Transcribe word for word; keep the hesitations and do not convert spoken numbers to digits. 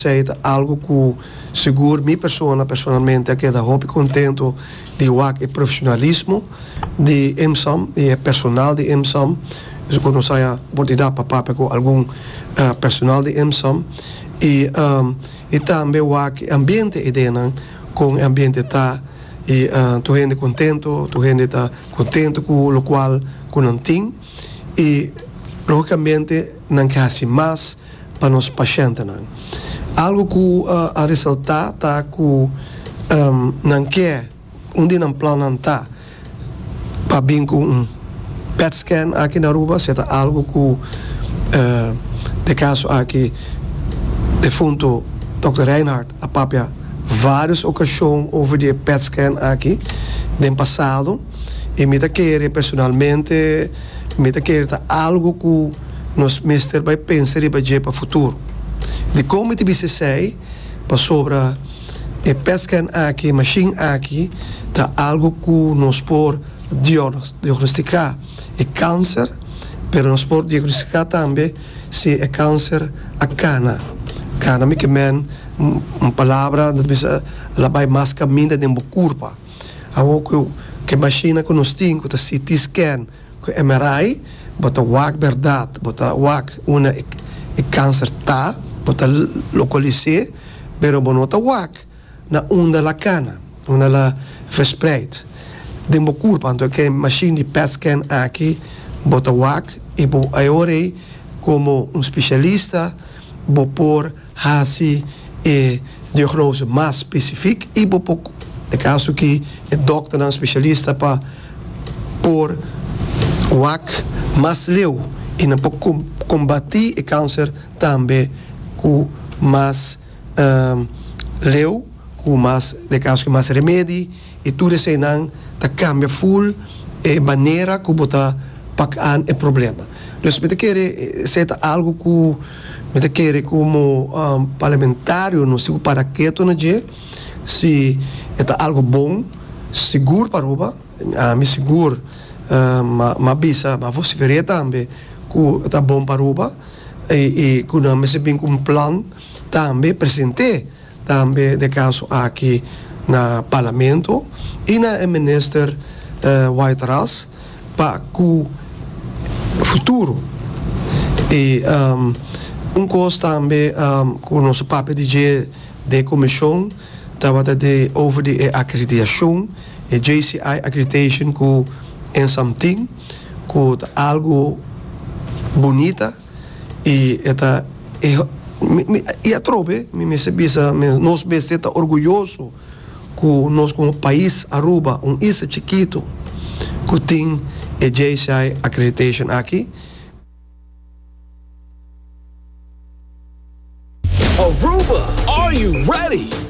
é algo que seguro minha pessoa personalmente que da hobby contento de o profissionalismo de M S A M e personal de M S A M eu quando saia pode dar para com algum uh, personal de M S A M e um, e também o ambiente idena com ambiente tá e uh, tu gente contento tu gente tá contento com o qual com não tem e logicamente não quer mais para os pacientes não algo que uh, a ressaltar tá que um, não quer um dia não plano tá para vir com um P E T scan aqui na Aruba será algo que uh, de caso aqui defunto doutor Reinhardt a papia várias ocasiões over de P E T scan aqui no passado e me querer personalmente me querer tá algo que nos mister vai pensar e vai para o futuro de como te disse sei para sobre a P E T scan aqui machine aqui tá algo que nos por diagnosticar é câncer pero nos por diagnosticar também se é câncer a cana cana me que men uma palavra ela vai mais caminho de uma curva algo que que machine que nos tem que C T scan que M R I bota wak verdade bota wak uma é câncer tá bota localizar pero bonota wak na onda la cana una la verspreid de uma curva então que machine de P E T scan aqui bota wak e bo aí como um especialista bo por hasi e diagnose mais específica e bo pouco é caso que é doctor não especialista para por wak mais leu e não pouco combater o câncer também com mais um, leu com mais de caso que mais remédio e tudo isso não tá cambia full e maneira que botar para o problema. Então, me quer ser algo que me quer como um, parlamentário no seu para que tu não diz se é algo bom seguro para Aruba a me seguro ma ma bisa ma você veria também que tá bom para Aruba e e quando me se bem com um plano também presente também de caso aqui na parlamento e na minister uh, White House para o futuro e um, um coisa também um, com o nosso papel de de comissão estava de over de acreditação e J C I accreditation com em something com algo bonita e eta e e a trobe me me se bisa nós bem tá orgulhoso com nós como país Aruba um isso chiquito que tem a J C I accreditation aqui. Aruba, are you ready?